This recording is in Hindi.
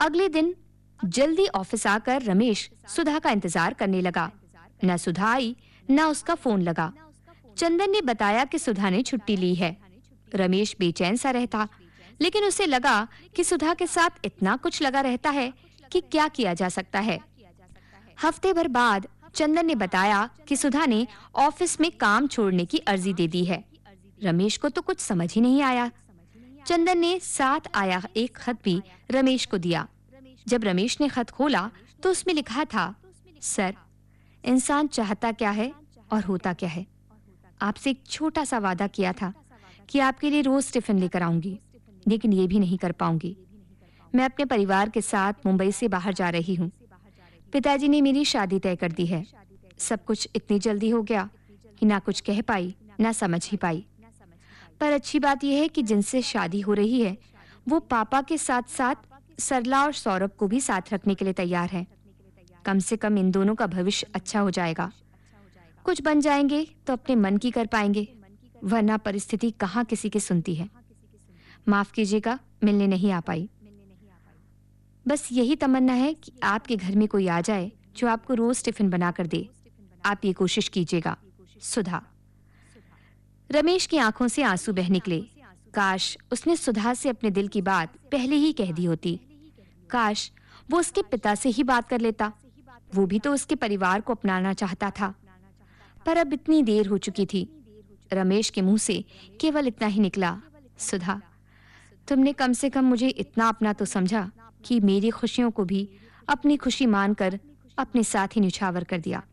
अगले दिन जल्दी ऑफिस आकर रमेश सुधा का इंतजार करने लगा। न सुधा आई, न उसका फोन लगा। चंदन ने बताया कि सुधा ने छुट्टी ली है। रमेश बेचैन सा रहता, लेकिन उसे लगा कि सुधा के साथ इतना कुछ लगा रहता है कि क्या किया जा सकता है। हफ्ते भर बाद चंदन ने बताया कि सुधा ने ऑफिस में काम छोड़ने की अर्जी दे दी है। रमेश को तो कुछ समझ ही नहीं आया। चंदन ने साथ आया एक खत भी रमेश को दिया। जब रमेश ने खत खोला तो उसमें लिखा था, सर, इंसान चाहता क्या है और होता क्या है। आपसे एक छोटा सा वादा किया था कि आपके लिए रोज टिफिन लेकर आऊंगी, लेकिन ये भी नहीं कर पाऊंगी। मैं अपने परिवार के साथ मुंबई से बाहर जा रही हूँ। पिताजी ने मेरी शादी तय कर दी है। सब कुछ इतनी जल्दी हो गया कि ना कुछ कह पाई, ना समझ ही पाई। पर अच्छी बात यह है कि जिनसे शादी हो रही है वो पापा के साथ साथ सरला और सौरभ को भी साथ रखने के लिए तैयार है। कम से कम इन दोनों का भविष्य अच्छा हो जाएगा। कुछ बन जाएंगे तो अपने मन की कर पाएंगे, वरना परिस्थिति कहाँ किसी की सुनती है। माफ कीजिएगा, मिलने नहीं आ पाई। बस यही तमन्ना है कि आपके घर में कोई आ जाए जो आपको रोज टिफिन बना कर दे। आप ये कोशिश कीजिएगा। सुधा। रमेश की आंखों से आंसू बह निकले। काश उसने सुधा से अपने दिल की बात पहले ही कह दी होती। काश वो उसके पिता से ही बात कर लेता। वो भी तो उसके परिवार को अपनाना चाहता था। पर अब इतनी देर हो चुकी थी। रमेश के मुंह से केवल इतना ही निकला, सुधा, तुमने कम से कम मुझे इतना अपना तो समझा कि मेरी खुशियों को भी अपनी खुशी मानकर अपने साथ ही निछावर कर दिया।